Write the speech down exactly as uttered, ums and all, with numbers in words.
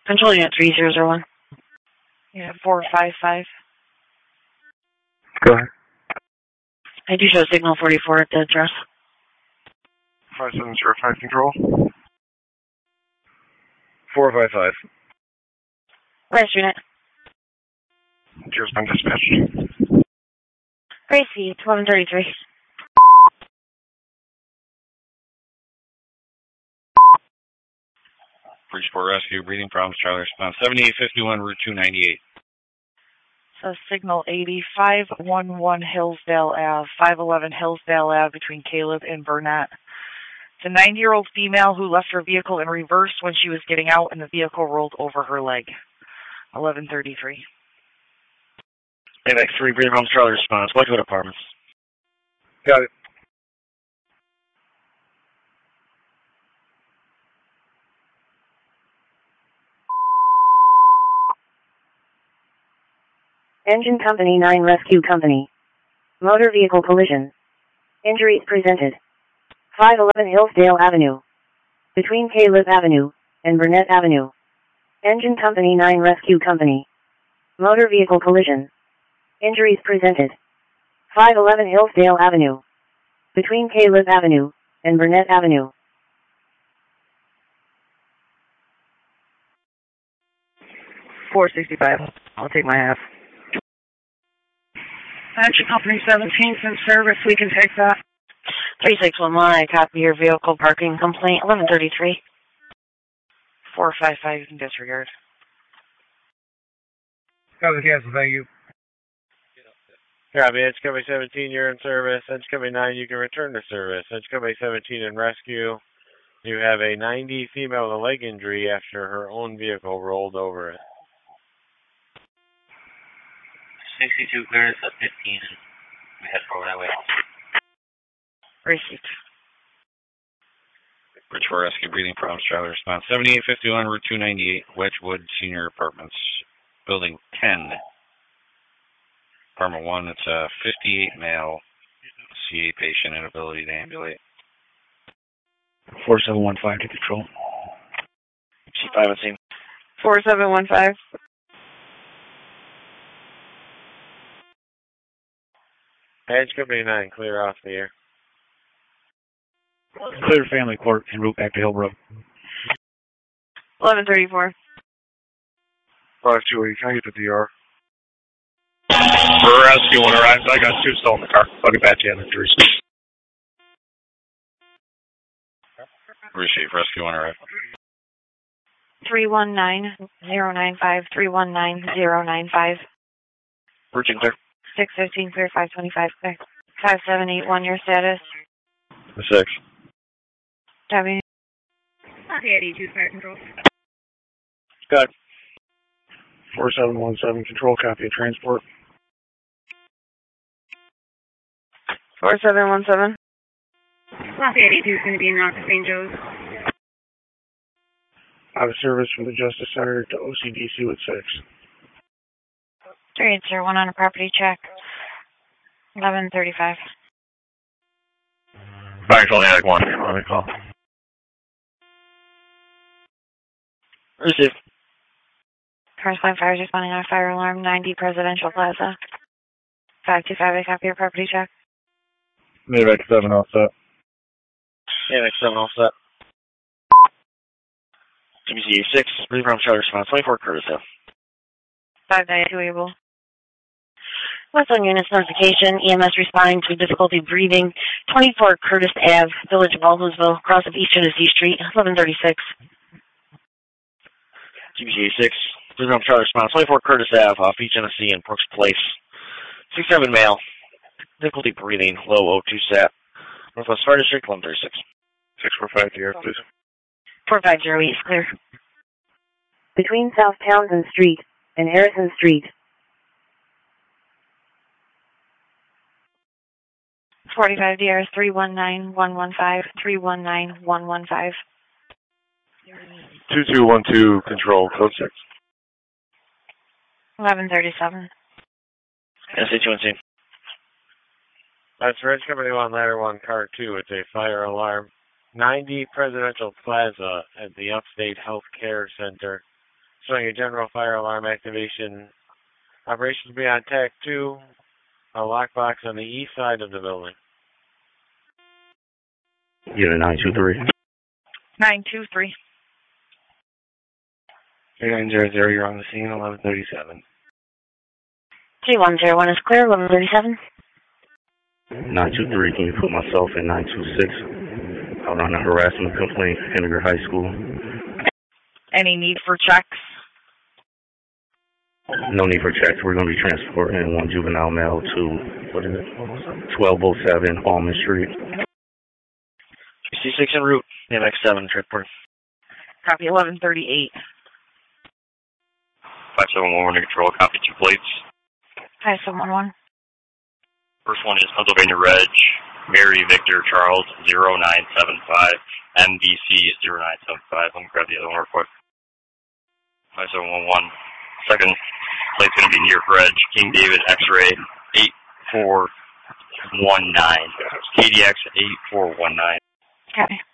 Control unit three zero zero one. Yeah, four five five. Go ahead. I do show signal forty-four at the address. five seven zero five control. four five five. West unit. Here's been dispatched. Gracie, it's eleven thirty-three. Bridgeport Rescue, breathing problems, trailer response, seventy-eight fifty-one, Route two ninety-eight. So signal eighty-five eleven Hillsdale Ave, five eleven Hillsdale Ave between Caleb and Burnett. It's a ninety-year-old female who left her vehicle in reverse when she was getting out and the vehicle rolled over her leg. eleven thirty-three. A X three, breathing problems, trailer response, Whitewood Apartments. Got it. Engine Company nine Rescue Company. Motor vehicle collision. Injuries presented. five eleven Hillsdale Avenue. Between Caleb Avenue and Burnett Avenue. Engine Company nine Rescue Company. Motor vehicle collision. Injuries presented. five eleven Hillsdale Avenue. Between Caleb Avenue and Burnett Avenue. four sixty-five. I'll take my half. Engine Company seventeen's in service. We can take that. three six one one, I copy your vehicle parking complaint. eleven thirty-three. four five five, you can disregard. Got it, cancel, thank you. Copy, Engine Company seventeen, you're in service. Engine Company nine, you can return to service. Engine Company seventeen in rescue. You have a ninety female with a leg injury after her own vehicle rolled over it. sixty-two clearance at fifteen. We head forward that way. Received. Bridgeport Rescue, breathing problems, trailer response, seventy-eight fifty-one, Route two ninety-eight, Wedgewood Senior Apartments, Building ten. Apartment one, it's a fifty-eight male C A patient, inability to ambulate. four seven one five to control. C five on scene. four seven one five. Engine Company nine, clear off the air. Clear family court en route back to Hillbrook. eleven thirty-four. five two eight, can I get the D R? For rescue when arrives, I got two stolen in the car. I'll get back to you in three. Receive, rescue on arrival. three one nine zero nine five, three one nine zero nine five. Virgin clear. six fifteen clear, five twenty-five clear. five seven eight one, your status. Six. Copy. Okay, eighty-two, fire control. Got it. four seven one seven, control, copy of transport. four seven one seven. Copy, eighty-two is going to be in route to Saint Joe's. Out of service from the Justice Center to O C D C with six. three eight zero one on a property check. eleven thirty-five. Fire control, attic one. Let me call. Receive. Corresponding fires responding on a fire alarm, ninety Presidential Plaza. five two five, I copy your property check. Made back seven offset. Yeah, next seven offset. G B C six, breathing problems, trailer response, twenty-four Curtis Hill. five ninety-two able. Westland Units notification, E M S responding to difficulty breathing, twenty-four Curtis Ave, Village of Baldwinsville, cross of East Tennessee Street, eleven thirty-six. G B C six, breathing problems, trailer response, twenty-four Curtis Ave, off East Tennessee and Brooks Place. six seven male, difficulty breathing, low O two sat. Northwest Fire District, eleven thirty-six. six four five D R, please. four five zero eight, clear. Between South Townsend Street and Harrison Street. forty-five D R three one nine one one five, three one nine one one five. two two one two, control, code six. eleven thirty-seven. S H one scene. That's Ridge Company one, Ladder one, Car two. It's a fire alarm. ninety Presidential Plaza at the Upstate Health Care Center. showing a general fire alarm activation. Operations beyond T A C two, a lockbox on the east side of the building. Unit nine two three. nine two three. three nine zero zero, you're on the scene, eleven thirty-seven. three one zero one is clear, eleven thirty-seven. nine two three, can you put myself in nine two six? Out on a harassment complaint, Henniger High School. Any need for checks? No need for checks. We're going to be transporting one juvenile male to, what is it, twelve oh seven Almond Street. C six en route, M X seven, transport. Copy, eleven thirty-eight. five seven one one to control, copy two plates. five seven one one. First one is Pennsylvania Reg, Mary Victor Charles zero nine seven five, M B C zero nine seven five. Let me grab the other one real quick. five seven one one. Second plate's going to be New York Reg, King David X-ray eight four one nine. K D X eight four one nine. Copy.